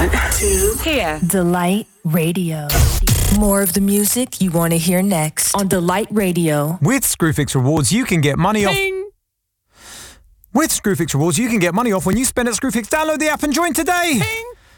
1, 2, here. Delight Radio. More of the music you want to hear next on Delight Radio. With Screwfix Rewards, you can get money off. With Screwfix Rewards, you can get money off when you spend at Screwfix. Download the app and join today.